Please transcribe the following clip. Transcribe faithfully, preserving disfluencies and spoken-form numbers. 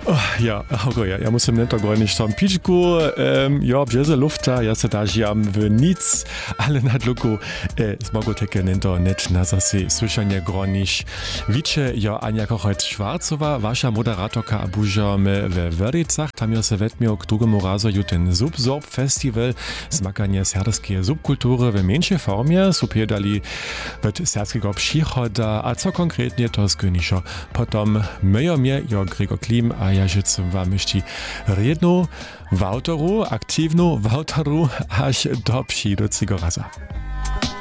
Ja, ja, ja musím nento gronić tam pičku, um, ja, březe lufta, ja se dažiam w nic, ale na dluku e, zmogu teke nento neč na zase słyszanie gronić. Wicze, ja Ania Kochert-Schwarzowa, wasza moderatorka, a bužame w Werdicach, tam ja se vetmio k drugemu razu ju ten Subsorb Festival, zmakanie serbskie subkultury w mniejszej formie, supiedali od serbskiego przychoda, a co konkretnie to zgonišo. Potom myjo mnie, ja Gregor Klim, a ja žicem wam ještě jednu w autoru, aktywnu w autoru, aż do przyjducego raza.